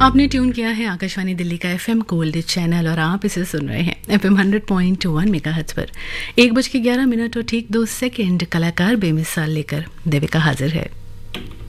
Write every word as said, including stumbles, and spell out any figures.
आपने ट्यून किया है आकाशवाणी दिल्ली का एफएम गोल्ड चैनल और आप इसे सुन रहे हैं FM hundred point one megahertz पर। एक बज के ग्यारह मिनट और ठीक दो सेकेंड कलाकार बेमिसाल लेकर देविका हाजिर है।